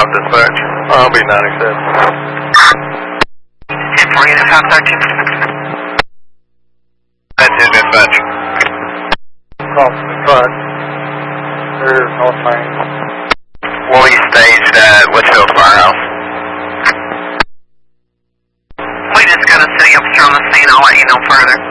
South Dispatch. I'll be 97. 10-4, unit 513. That's it, Dispatch. Cross the truck. There's North Main. Will you stage at Litchfield Firehouse? We just got a city officer on the scene. I'll let you know further.